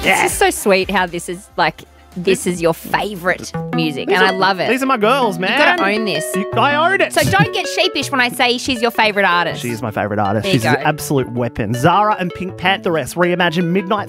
It's just so sweet how this is like, this is your favourite music, and I love it. These are my girls, man. You've got to own this. I own it. So don't get sheepish when I say she's your favourite artist. She is my favourite artist. There you She's an go. absolute weapon. Zara and Pink Pantheress reimagine Midnight